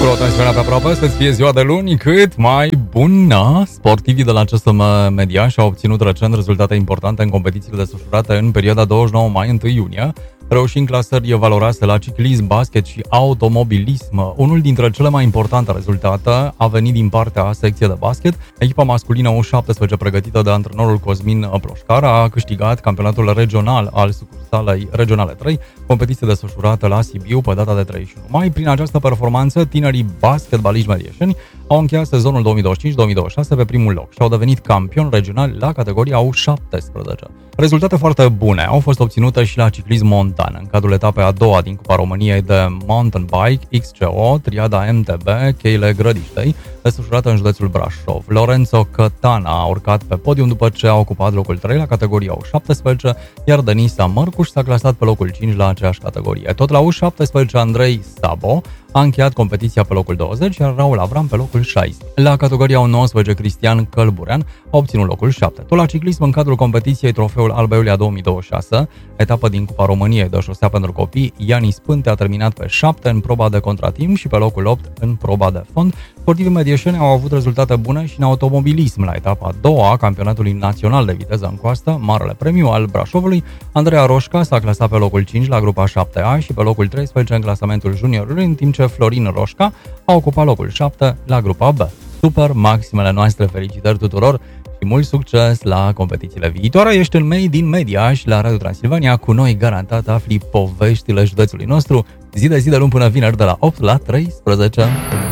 Cu o tensiune pe aproape să-ți fie ziua de luni cât mai bună. Sportivii de la CSM Media și-au obținut recent rezultate importante în competițiile desfășurate în perioada 29 mai-1 iunie, reușind clasări valoroase la ciclism, basket și automobilism. Unul dintre cele mai importante rezultate a venit din partea secției de basket. Echipa masculină U17, pregătită de antrenorul Cosmin Ploșcar, a câștigat campionatul regional al sucursalei Regionale 3, competiție desfășurată la Sibiu pe data de 31 mai. Prin această performanță, tinerii basketbaliști medieșeni au încheiat sezonul 2025-2026 pe primul loc și au devenit campioni regionali la categoria U17. Rezultate foarte bune au fost obținute și la ciclism montan, în cadrul etapei a doua din Cupa României de Mountain Bike XCO, triada MTB, cheile Grădiștei, desfășurată în județul Brașov. Lorenzo Cătana a urcat pe podium după ce a ocupat locul 3 la categoria U17, iar Denisa Mărcuș s-a clasat pe locul 5 la aceeași categorie. Tot la U17, Andrei Sabo a încheiat competiția pe locul 20, iar Raul Avram pe locul 60. La categoria U19, Cristian Călburean a obținut locul 7. Tot la ciclism, în cadrul competiției Trofeul Alba Iulia 2026, etapă din Cupa României de șosea pentru copii, Ianis Pânte a terminat pe 7 în proba de contratimp și pe locul 8 în proba de fond. Sportivii medieșeni au avut rezultate bune și în automobilism. La etapa a doua a campionatului național de viteză în coastă, Marele Premiu al Brașovului, Andreea Roșca s-a clasat pe locul 5 la grupa 7A și pe locul 13 în clasamentul juniorului, în timp ce Florin Roșca a ocupat locul 7 la grupa B. Super, maximele noastre felicitări tuturor și mult succes la competițiile viitoare. Ești în Made in Media și la Radio Transilvania. Cu noi garantat afli poveștile județului nostru zi de zi de luni până vineri de la 8 la 13.